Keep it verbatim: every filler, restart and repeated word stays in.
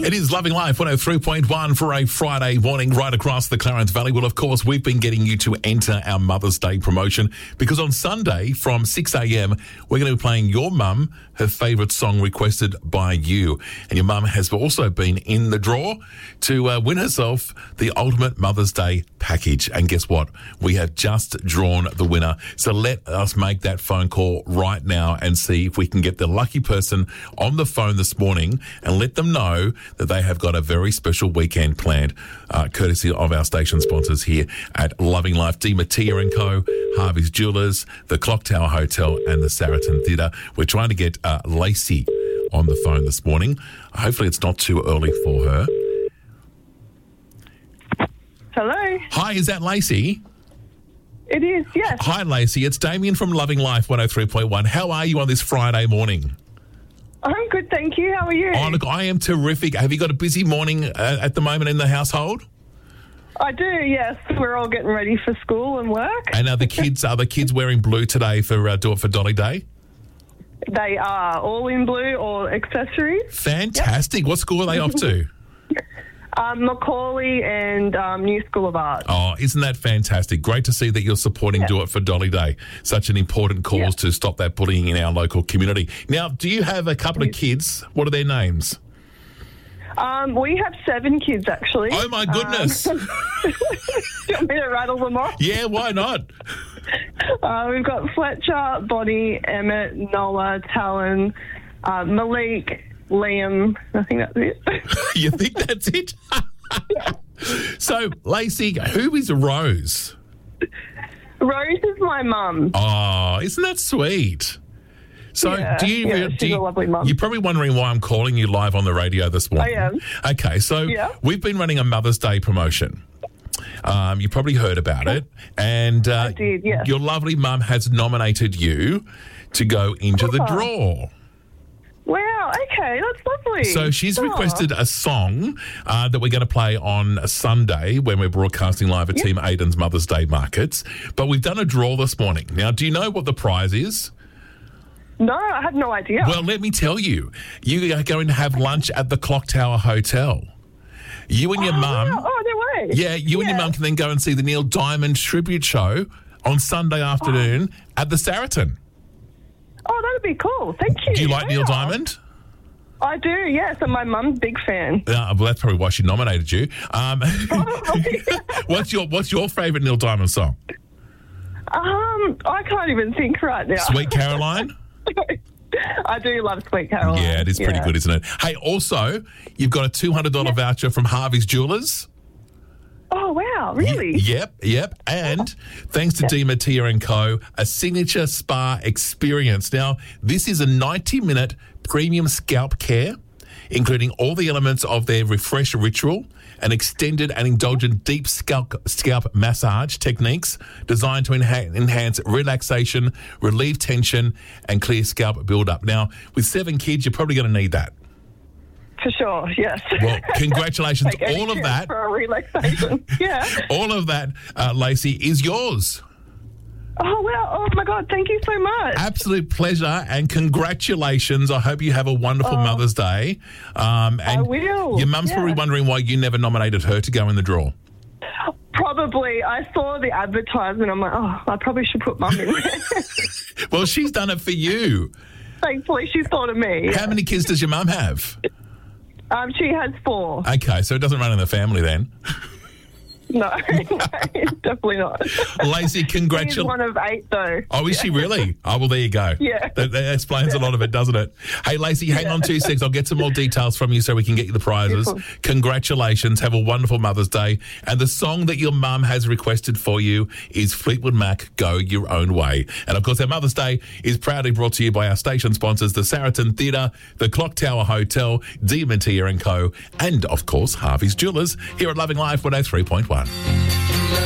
It is Loving Life one oh three point one for a Friday morning right across the Clarence Valley. Well, of course, we've been getting you to enter our Mother's Day promotion because on Sunday from six a.m, we're going to be playing your mum, her favourite song requested by you. And your mum has also been in the draw to uh, win herself the ultimate Mother's Day package. And guess what? We have just drawn the winner. So let us make that phone call right now and see if we can get the lucky person on the phone this morning and let them know that they have got a very special weekend planned, uh, courtesy of our station sponsors here at Loving Life, Di Mattia and Co, Harvey's Jewelers, the Clock Tower Hotel and the Saraton Theatre. We're trying to get uh, Lacey on the phone this morning. Hopefully it's not too early for her. Hello. Hi, is that Lacey? It is, yes. Hi, Lacey. It's Damien from Loving Life one oh three point one. How are you on this Friday morning? I'm good, thank you. How are you? Oh, look, I am terrific. Have you got a busy morning uh, at the moment in the household? I do, yes. We're all getting ready for school and work. And are the kids are the kids wearing blue today for uh, Do It for Dolly Day? They are all in blue, all accessories. Fantastic. Yep. What school are they off to? Um, Macaulay and um, New School of Art. Oh, isn't that fantastic? Great to see that you're supporting yeah. Do It for Dolly Day. Such an important cause yeah. to stop that bullying in our local community. Now, do you have a couple of kids? What are their names? Um, we have seven kids, actually. Oh, my goodness. Um, do you want me to rattle them off? Yeah, why not? Uh, we've got Fletcher, Bonnie, Emmett, Noah, Talon, uh, Malik, Liam. I think that's it. You think that's it? So, Lacey, who is Rose? Rose is my mum. Oh, isn't that sweet? So, yeah, do you? Yeah, do she's you, a lovely mum. You're probably wondering why I'm calling you live on the radio this morning. I am. Okay, so yeah. we've been running a Mother's Day promotion. Um, you probably heard about it, and uh, I did, yes. Your lovely mum has nominated you to go into oh. the draw. Wow, okay, that's lovely. So she's oh. requested a song uh, that we're going to play on a Sunday when we're broadcasting live at yep. Team Aiden's Mother's Day Markets. But we've done a draw this morning. Now, do you know what the prize is? No, I had no idea. Well, let me tell you. You are going to have lunch at the Clock Tower Hotel. You and your oh, mum... Wow. Oh, no way. Yeah, you yeah. and your mum can then go and see the Neil Diamond tribute show on Sunday afternoon oh. at the Saraton. Oh, that would be cool. Thank you. Do you like wow. Neil Diamond? I do, yes, and my mum's a big fan. Uh, well, that's probably why she nominated you. Um, what's your What's your favourite Neil Diamond song? Um, I can't even think right now. Sweet Caroline? I do love Sweet Caroline. Yeah, it is pretty yeah. good, isn't it? Hey, also, you've got a two hundred dollars yeah. voucher from Harvey's Jewelers. Oh, wow, really? Y- yep, yep. And thanks to yep. Di Mattia and Co, a signature spa experience. Now, this is a ninety-minute premium scalp care, including all the elements of their refresh ritual, an extended and indulgent deep scalp scalp massage techniques designed to enha- enhance relaxation, relieve tension, and clear scalp build-up. Now, with seven kids, you're probably going to need that. For sure, yes. Well, congratulations. Like all of that. For a relaxation, yeah. All of that, uh, Lacey, is yours. Oh, wow. Oh, my God. Thank you so much. Absolute pleasure and congratulations. I hope you have a wonderful oh, Mother's Day. Um, and I will. Your mum's yeah. probably wondering why you never nominated her to go in the draw. Probably. I saw the advertisement. I'm like, oh, I probably should put Mum in there. Well, she's done it for you. Thankfully, she's thought of me. How many kids does your mum have? Um, she has four. Okay, so it doesn't run in the family then. No, no, definitely not. Lacey, congratulations. She's one of eight, though. Oh, is yeah. she really? Oh, well, there you go. Yeah. That, that explains yeah. a lot of it, doesn't it? Hey, Lacey, hang yeah. on two seconds. I'll get some more details from you so we can get you the prizes. Beautiful. Congratulations. Have a wonderful Mother's Day. And the song that your mum has requested for you is Fleetwood Mac, Go Your Own Way. And, of course, our Mother's Day is proudly brought to you by our station sponsors, the Saraton Theatre, the Clock Tower Hotel, Di Mattia and Co, and, of course, Harvey's Jewelers here at Loving Life one oh three point one.